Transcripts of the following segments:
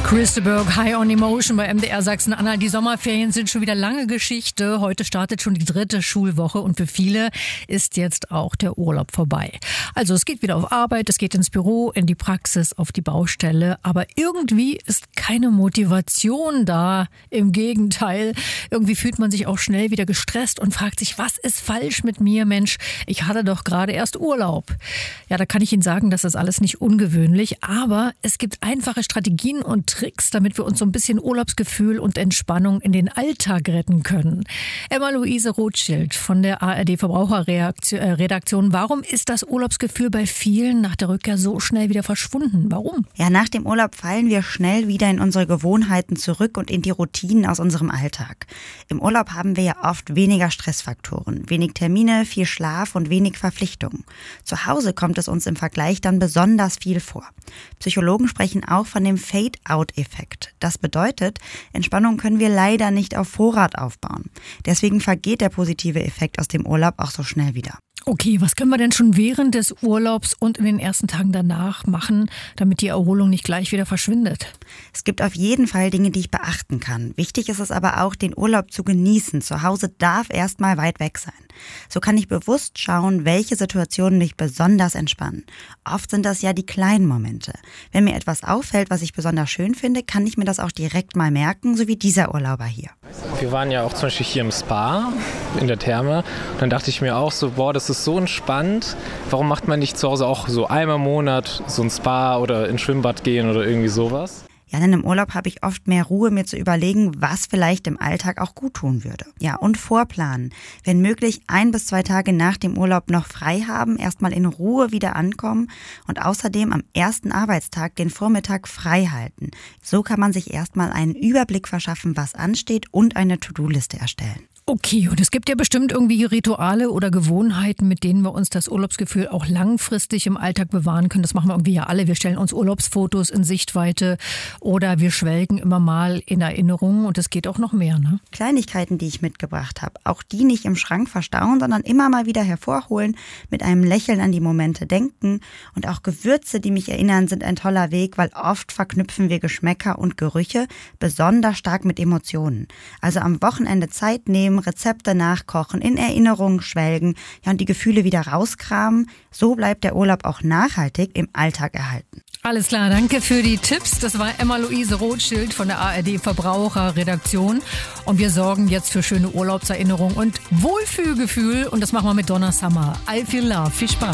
Christeberg, High on Emotion bei MDR Sachsen-Anhalt. Die Sommerferien sind schon wieder lange Geschichte. Heute startet schon die 3. Schulwoche und für viele ist jetzt auch der Urlaub vorbei. Also es geht wieder auf Arbeit, es geht ins Büro, in die Praxis, auf die Baustelle. Aber irgendwie ist keine Motivation da. Im Gegenteil, irgendwie fühlt man sich auch schnell wieder gestresst und fragt sich, was ist falsch mit mir? Mensch, ich hatte doch gerade erst Urlaub. Ja, da kann ich Ihnen sagen, das ist alles nicht ungewöhnlich. Aber es gibt einfache Strategien und Tricks, damit wir uns so ein bisschen Urlaubsgefühl und Entspannung in den Alltag retten können. Emma-Luise Rothschild von der ARD Verbraucherredaktion. Warum ist das Urlaubsgefühl bei vielen nach der Rückkehr so schnell wieder verschwunden? Warum? Ja, nach dem Urlaub fallen wir schnell wieder in unsere Gewohnheiten zurück und in die Routinen aus unserem Alltag. Im Urlaub haben wir ja oft weniger Stressfaktoren, wenig Termine, viel Schlaf und wenig Verpflichtungen. Zu Hause kommt es uns im Vergleich dann besonders viel vor. Psychologen sprechen auch von dem Fade-out-Effekt. Das bedeutet, Entspannung können wir leider nicht auf Vorrat aufbauen. Deswegen vergeht der positive Effekt aus dem Urlaub auch so schnell wieder. Okay, was können wir denn schon während des Urlaubs und in den ersten Tagen danach machen, damit die Erholung nicht gleich wieder verschwindet? Es gibt auf jeden Fall Dinge, die ich beachten kann. Wichtig ist es aber auch, den Urlaub zu genießen. Zu Hause darf erstmal weit weg sein. So kann ich bewusst schauen, welche Situationen mich besonders entspannen. Oft sind das ja die kleinen Momente. Wenn mir etwas auffällt, was ich besonders schön finde, kann ich mir das auch direkt mal merken, so wie dieser Urlauber hier. Wir waren ja auch zum Beispiel hier im Spa, in der Therme. Und dann dachte ich mir auch so, boah, das ist so entspannt. Warum macht man nicht zu Hause auch so einmal im Monat so ein Spa oder ins Schwimmbad gehen oder irgendwie sowas? Ja, denn im Urlaub habe ich oft mehr Ruhe, mir zu überlegen, was vielleicht im Alltag auch gut tun würde. Ja, und vorplanen. Wenn möglich 1 bis 2 Tage nach dem Urlaub noch frei haben, erstmal in Ruhe wieder ankommen und außerdem am ersten Arbeitstag den Vormittag frei halten. So kann man sich erstmal einen Überblick verschaffen, was ansteht und eine To-Do-Liste erstellen. Okay, und es gibt ja bestimmt irgendwie Rituale oder Gewohnheiten, mit denen wir uns das Urlaubsgefühl auch langfristig im Alltag bewahren können. Das machen wir irgendwie ja alle. Wir stellen uns Urlaubsfotos in Sichtweite oder wir schwelgen immer mal in Erinnerungen und es geht auch noch mehr, ne? Kleinigkeiten, die ich mitgebracht habe, auch die nicht im Schrank verstauen, sondern immer mal wieder hervorholen, mit einem Lächeln an die Momente denken und auch Gewürze, die mich erinnern, sind ein toller Weg, weil oft verknüpfen wir Geschmäcker und Gerüche besonders stark mit Emotionen. Also am Wochenende Zeit nehmen, Rezepte nachkochen, in Erinnerungen schwelgen, ja, und die Gefühle wieder rauskramen. So bleibt der Urlaub auch nachhaltig im Alltag erhalten. Alles klar, danke für die Tipps. Das war Emma-Luise Rothschild von der ARD Verbraucherredaktion. Und wir sorgen jetzt für schöne Urlaubserinnerungen und Wohlfühlgefühl. Und das machen wir mit Donna Summer. I Feel Love. Viel Spaß.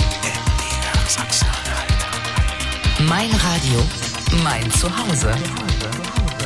Mein Radio, mein Zuhause.